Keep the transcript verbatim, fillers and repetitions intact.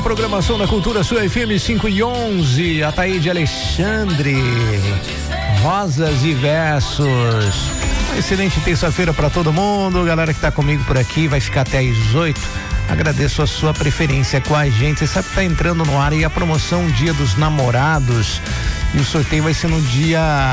programação da Cultura Sul F M cinco e onze, Ataíde Alexandre, Rosas e Versos. Uma excelente terça-feira para todo mundo, galera que tá comigo por aqui, vai ficar até às oito. Agradeço a sua preferência com a gente. Você sabe que tá entrando no ar aí a promoção Dia dos Namorados e o sorteio vai ser no dia